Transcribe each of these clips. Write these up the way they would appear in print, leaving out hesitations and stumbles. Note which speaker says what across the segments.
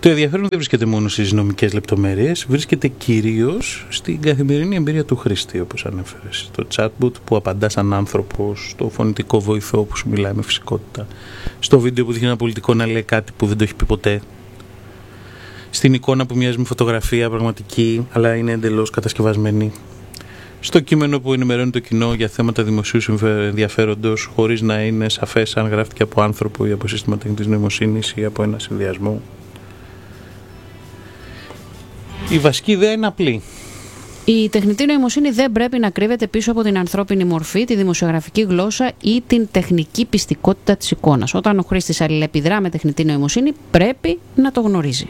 Speaker 1: Το ενδιαφέρον δεν βρίσκεται μόνο στις νομικές λεπτομέρειες, βρίσκεται κυρίως στην καθημερινή εμπειρία του χρήστη, όπως ανέφερες. Το chatbot που απαντά σαν άνθρωπος, στο φωνητικό βοηθό που σου μιλάει με φυσικότητα, στο βίντεο που δείχνει ένα πολιτικό να λέει κάτι που δεν το έχει πει ποτέ, στην εικόνα που μοιάζει με φωτογραφία πραγματική, αλλά είναι εντελώς κατασκευασμένη, στο κείμενο που ενημερώνει το κοινό για θέματα δημοσίου ενδιαφέροντος, χωρίς να είναι σαφές αν γράφτηκε από άνθρωπο ή από σύστημα τεχνητής νοημοσύνης ή από ένα συνδυασμό. Η βασική ιδέα είναι απλή.
Speaker 2: Η τεχνητή νοημοσύνη δεν πρέπει να κρύβεται πίσω από την ανθρώπινη μορφή, τη δημοσιογραφική γλώσσα ή την τεχνική πιστικότητα της εικόνας. Όταν ο χρήστης αλληλεπιδρά με τεχνητή νοημοσύνη, πρέπει να το γνωρίζει.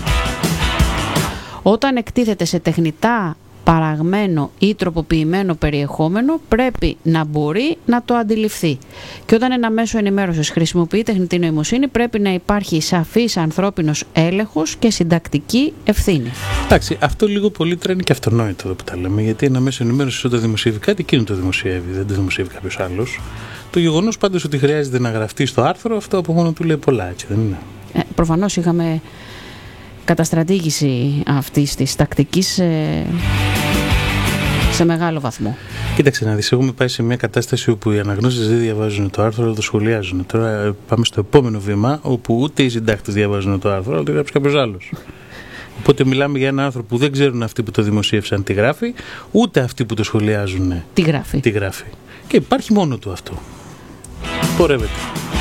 Speaker 2: Όταν εκτίθεται σε τεχνητά παραγμένο ή τροποποιημένο περιεχόμενο, πρέπει να μπορεί να το αντιληφθεί. Και όταν ένα μέσο ενημέρωσης χρησιμοποιεί τεχνητή νοημοσύνη, πρέπει να υπάρχει σαφής ανθρώπινος έλεγχος και συντακτική ευθύνη.
Speaker 1: Εντάξει, αυτό λίγο πολύ τώρα είναι και αυτονόητο εδώ που τα λέμε, γιατί ένα μέσο ενημέρωσης όταν δημοσιεύει κάτι, εκείνο το δημοσιεύει, δεν το δημοσιεύει κάποιος άλλος. Το γεγονός πάντως ότι χρειάζεται να γραφτεί στο άρθρο, αυτό από μόνο του λέει πολλά, έτσι δεν είναι?
Speaker 2: Προφανώς είχαμε καταστρατήγηση αυτής της τακτικής σε μεγάλο βαθμό.
Speaker 1: Κοίταξε να δεις, έχουμε πάει σε μια κατάσταση όπου οι αναγνώστες δεν διαβάζουν το άρθρο, αλλά το σχολιάζουν. Τώρα πάμε στο επόμενο βήμα, όπου ούτε οι συντάκτες διαβάζουν το άρθρο, αλλά το γράψει κάποιος άλλος. Οπότε μιλάμε για ένα άρθρο που δεν ξέρουν αυτοί που το δημοσίευσαν τι γράφει, ούτε αυτοί που το σχολιάζουν
Speaker 2: τι γράφει.
Speaker 1: Και υπάρχει μόνο του αυτό. Πορεύεται.